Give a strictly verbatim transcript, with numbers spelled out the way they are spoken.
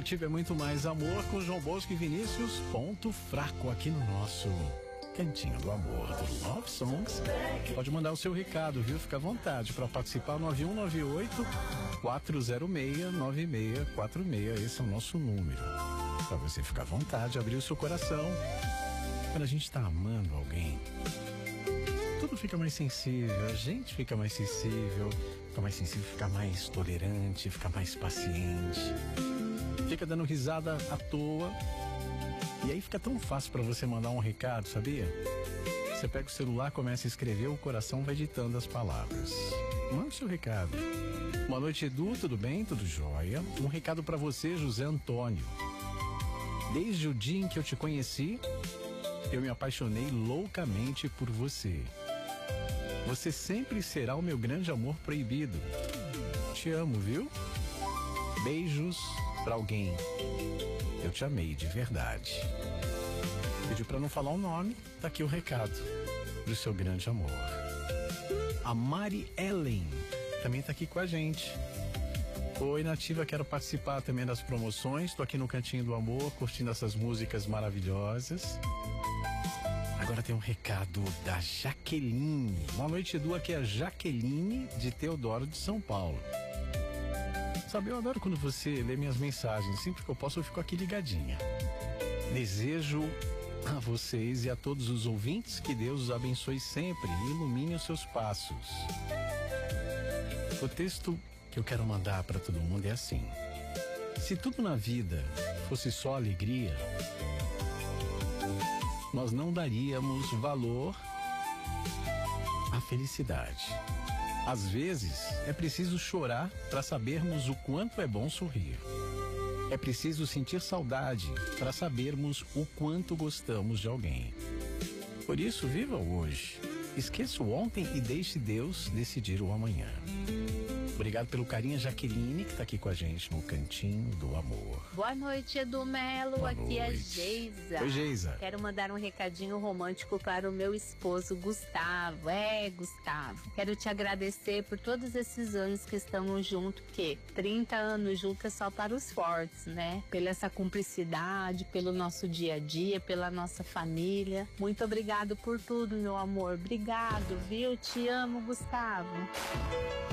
Nativa é muito mais amor com João Bosco e Vinícius. Ponto fraco aqui no nosso Cantinho do Amor do Love Songs. Pode mandar o seu recado, viu? Fica à vontade para participar. Nove um nove oito, quatro zero seis, nove seis quatro seis. Esse é o nosso número. Para você ficar à vontade, abrir o seu coração. Quando a gente tá amando alguém, tudo fica mais sensível, a gente fica mais sensível, fica mais sensível, fica mais tolerante, fica mais paciente, fica dando risada à toa. E aí fica tão fácil para você mandar um recado, sabia? Você pega o celular, começa a escrever, o coração vai ditando as palavras. Manda o seu recado. Boa noite, Edu, tudo bem? Tudo jóia? Um recado para você, José Antônio. Desde o dia em que eu te conheci, eu me apaixonei loucamente por você. Você sempre será o meu grande amor proibido. Te amo, viu? Beijos pra alguém. Eu te amei de verdade. Pediu pra não falar o nome, tá aqui o recado do seu grande amor. A Mari Ellen também tá aqui com a gente. Oi, Nativa, quero participar também das promoções. Tô aqui no Cantinho do Amor, curtindo essas músicas maravilhosas. Agora tem um recado da Jaqueline. Boa noite, Edu, aqui é a Jaqueline de Teodoro de São Paulo. Sabe, eu adoro quando você lê minhas mensagens. Sempre que eu posso eu fico aqui ligadinha. Desejo a vocês e a todos os ouvintes que Deus os abençoe sempre e ilumine os seus passos. O texto que eu quero mandar para todo mundo é assim: se tudo na vida fosse só alegria, nós não daríamos valor à felicidade. Às vezes, é preciso chorar para sabermos o quanto é bom sorrir. É preciso sentir saudade para sabermos o quanto gostamos de alguém. Por isso, viva o hoje. Esqueça o ontem e deixe Deus decidir o amanhã. Obrigado pelo carinho, Jaqueline, que tá aqui com a gente no Cantinho do Amor. Boa noite, Edu Melo. Boa aqui noite. é Geisa. Oi, Geisa. Quero mandar um recadinho romântico para o meu esposo, Gustavo. É, Gustavo. Quero te agradecer por todos esses anos que estamos juntos, porque trinta anos juntos é só para os fortes, né? Pela essa cumplicidade, pelo nosso dia a dia, pela nossa família. Muito obrigado por tudo, meu amor. Obrigado, viu? Te amo, Gustavo.